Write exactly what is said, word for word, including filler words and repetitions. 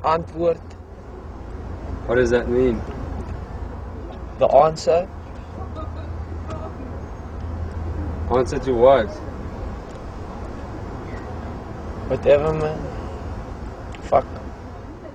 Antwort. What does that mean? The answer. Answer to what? Whatever, man. Fuck.